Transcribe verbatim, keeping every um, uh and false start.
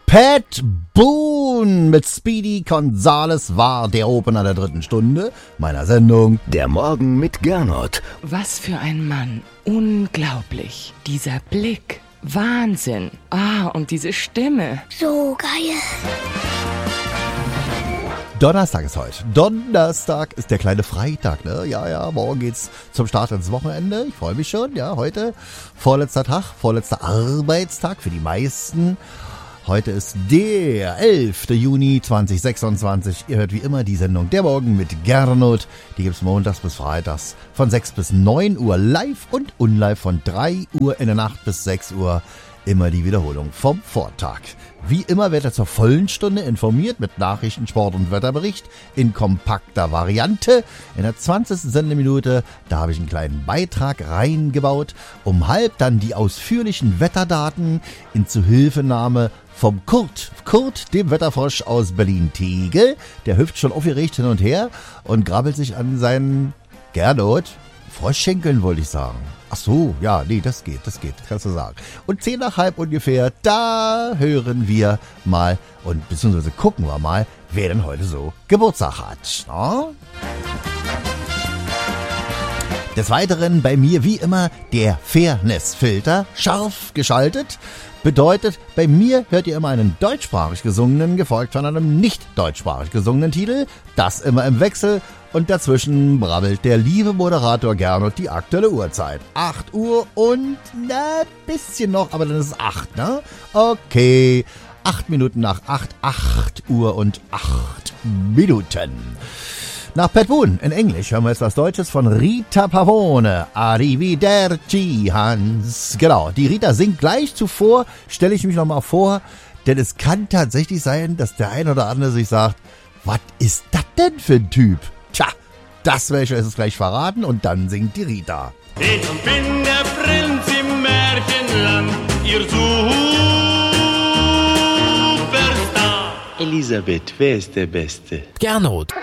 Pat Boone mit Speedy Gonzales war der Opener der dritten Stunde meiner Sendung Der Morgen mit Gernot. Was für ein Mann. Unglaublich. Dieser Blick. Wahnsinn. Ah, und diese Stimme. So geil. Donnerstag ist heute. Donnerstag ist der kleine Freitag, ne? Ja, ja, morgen geht's zum Start ins Wochenende. Ich freue mich schon, ja, heute vorletzter Tag, vorletzter Arbeitstag für die meisten. Heute ist der elfter Juni zweitausendsechsundzwanzig. Ihr hört wie immer die Sendung Der Morgen mit Gernot. Die gibt's montags bis freitags von sechs bis neun Uhr live und unlive von drei Uhr in der Nacht bis sechs Uhr. Immer die Wiederholung vom Vortag. Wie immer wird er zur vollen Stunde informiert mit Nachrichten, Sport und Wetterbericht in kompakter Variante. In der zwanzigsten Sendeminute, da habe ich einen kleinen Beitrag reingebaut. Um halb dann die ausführlichen Wetterdaten in Zuhilfenahme vom Kurt. Kurt, dem Wetterfrosch aus Berlin-Tegel. Der hüpft schon aufgeregt hin und her und grabbelt sich an seinen Gernot. Froschschenkeln wollte ich sagen. Ach so, ja, nee, das geht, das geht, kannst du sagen. Und zehn nach halb ungefähr, da hören wir mal und beziehungsweise gucken wir mal, wer denn heute so Geburtstag hat. No? Des Weiteren bei mir wie immer der Fairness-Filter, scharf geschaltet. Bedeutet, bei mir hört ihr immer einen deutschsprachig gesungenen, gefolgt von einem nicht deutschsprachig gesungenen Titel. Das immer im Wechsel. Und dazwischen brabbelt der liebe Moderator Gernot die aktuelle Uhrzeit. acht Uhr und, na, bisschen noch, aber dann ist es acht, ne? Okay, acht Minuten nach acht, acht Uhr und acht Minuten. Nach Pat Boone in Englisch hören wir jetzt was Deutsches von Rita Pavone. Arrivederci, Hans. Genau, die Rita singt gleich zuvor, stelle ich mich nochmal vor, denn es kann tatsächlich sein, dass der ein oder andere sich sagt, was ist das denn für ein Typ? Tja, das werde ich euch jetzt gleich verraten und dann singt die Rita. Ich bin der Prinz im Märchenland, ihr Superstar. Elisabeth, wer ist der Beste? Gernot.